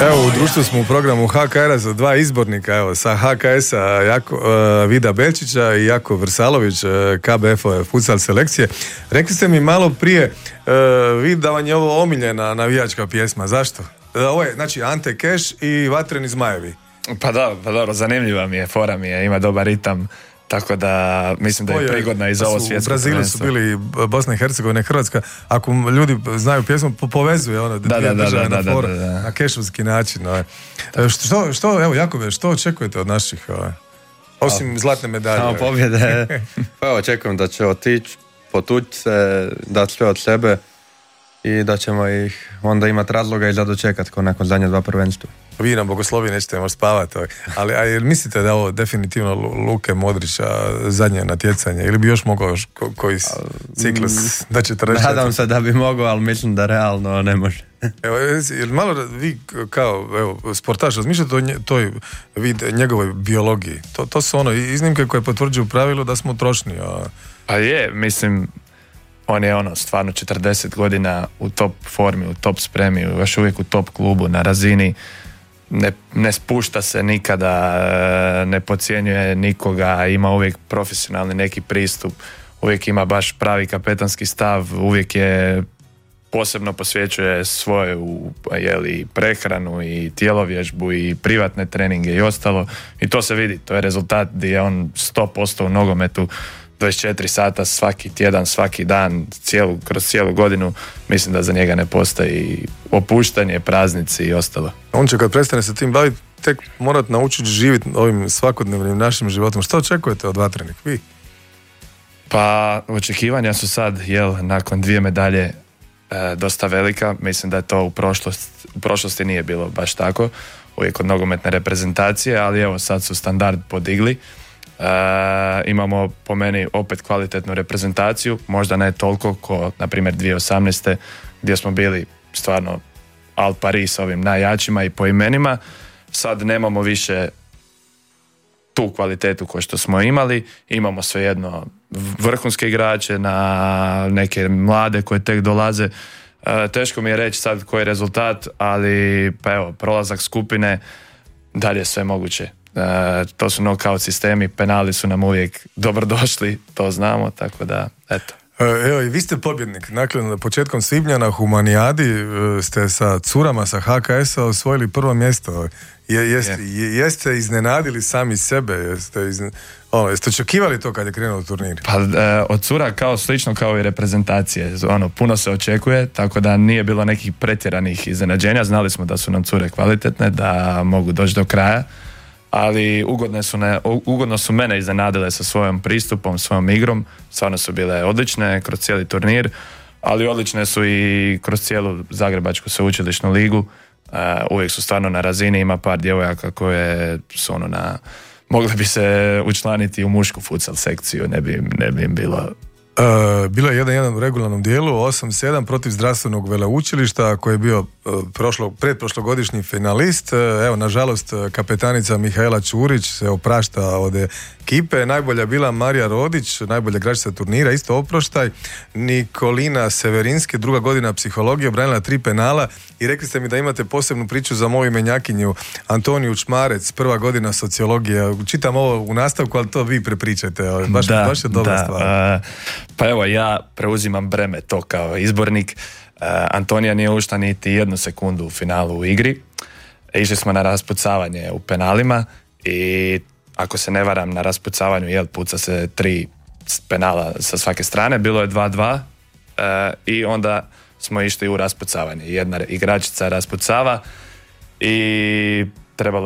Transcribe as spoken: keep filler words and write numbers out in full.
Evo, u društvu smo u programu H K R-a za dva izbornika, evo, sa H K S-a Jako, uh, Vida Belčića i Jako Vrsalović, uh, K B F-ove futsal selekcije. Rekli ste mi malo prije, uh, vi da vam je ovo omiljena navijačka pjesma, zašto? Uh, ovo je, znači, Ante Keš i Vatreni zmajevi. Pa da, pa dobro, zanimljiva mi je, fora mi je, ima dobar ritam. Tako da mislim da je prigodna i za ovo svjetsko prvenstvo. U Brazilu su bili Bosna i Hercegovina i Hrvatska. Ako ljudi znaju pjesmu, povezuje ono da, dvije da, države da, da, na foru, da, da, da. na kešovski način. Ovaj. Što, što, evo Jakove, što očekujete od naših, ovaj? Osim o, zlatne medalje? Samo pobjede. Pa evo, očekujem da će otići, potući se, dati sve od sebe i da ćemo ih onda imati razloga i za dočekati kao nakon zadnje dva prvenstva. Vi na Bogoslovi nećete možda spavati, ali a jer mislite da je ovo definitivno Luke Modrića zadnje natjecanje ili bi još mogao još ko, koji ciklus da će trčati? Nadam se da bi mogao, ali mislim da realno ne može. Evo, jer malo vi kao evo, sportaš razmišljate o nje, toj vid, njegovoj biologiji. To, to su ono iznimke koje potvrđuju pravilu da smo trošni. A... Pa je, mislim, on je ono stvarno četrdeset godina u top formi, u top spremi, još uvijek u top klubu na razini. Ne, ne spušta se nikada, ne podcjenjuje nikoga, ima uvijek profesionalni neki pristup, uvijek ima baš pravi kapetanski stav, uvijek je posebno posvećuje svoju jeli, prehranu i tjelovježbu i privatne treninge i ostalo i to se vidi, to je rezultat gdje je on sto posto u nogometu dvadeset četiri sata svaki tjedan, svaki dan, cijelu, kroz cijelu godinu. Mislim da za njega ne postoji opuštanje, praznici i ostalo. On će kad prestane se tim baviti tek morat naučiti živjeti ovim svakodnevnim našim životom. Što očekujete od Vatrenih, vi? Pa očekivanja su sad, jel, nakon dvije medalje e, dosta velika. Mislim da je to u, prošlost, u prošlosti nije bilo baš tako. Uvijek kod nogometne reprezentacije, ali evo sad su standard podigli. Uh, imamo po meni opet kvalitetnu reprezentaciju, možda ne toliko ko na primjer dvije tisuće osamnaeste gdje smo bili stvarno al pari s ovim najjačima i po imenima. Sad nemamo više tu kvalitetu koju što smo imali, imamo svejedno vrhunske igrače na neke mlade koje tek dolaze. Uh, teško mi je reći sad koji je rezultat, ali pa evo, prolazak skupine, dalje sve moguće. Uh, to su knockout sistemi, penali su nam uvijek dobrodošli, to znamo, tako da, eto. Evo, i vi ste pobjednik. Dakle, početkom svibnja na Humanijadi ste sa curama sa H K S-a osvojili prvo mjesto. Je, jest, je. Jeste iznenadili sami sebe? Jeste, izne, ono, jeste očekivali to kad je krenuo turnir? Pa e, od cura kao slično kao i reprezentacije. Ono, puno se očekuje, tako da nije bilo nekih pretjeranih iznenađenja. Znali smo da su nam cure kvalitetne, da mogu doći do kraja. Ali ugodne su ne, ugodno su mene iznenadile sa svojom pristupom, svojom igrom. Stvarno su bile odlične kroz cijeli turnir, ali odlične su i kroz cijelu Zagrebačku sveučilišnu ligu. Uh, uvijek su stvarno na razini, ima par djevojaka koje su ono na... Mogli bi se učlaniti u mušku futsal sekciju, ne bi, ne bi im bilo... Uh, bilo je jedan jedan u regularnom dijelu, osam sedam protiv zdravstvenog veleučilišta koji je bio uh, prošlo, predprošlogodišnji finalist. Uh, evo, nažalost, kapetanica Mihajla Čurić se oprašta od ekipe. Najbolja bila Marija Rodić, najbolja igračica turnira, isto oproštaj. Nikolina Severinski, druga godina psihologije, obranila tri penala i rekli ste mi da imate posebnu priču za moju menjakinju Antoniju Čmarec, prva godina sociologije. Čitam ovo u nastavku, ali to vi prepričajte. Baš, da, baš je dobra da, stvar. Uh... Pa evo, ja preuzimam breme to kao izbornik. Uh, Antonija nije ušla niti jednu sekundu u finalu u igri. Išli smo na raspucavanje u penalima i ako se ne varam na raspucavanju, jel, puca se tri penala sa svake strane, bilo je dva dva uh, i onda smo išli u raspucavanje. Jedna igračica raspucava i trebalo